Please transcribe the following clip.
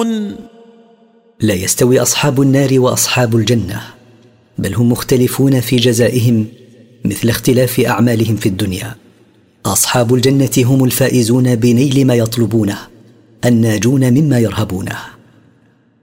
يستوون. لا يستوي أصحاب النار وأصحاب الجنة، بل هم مختلفون في جزائهم مثل اختلاف أعمالهم في الدنيا. أصحاب الجنة هم الفائزون بنيل ما يطلبونه، الناجون مما يرهبونه.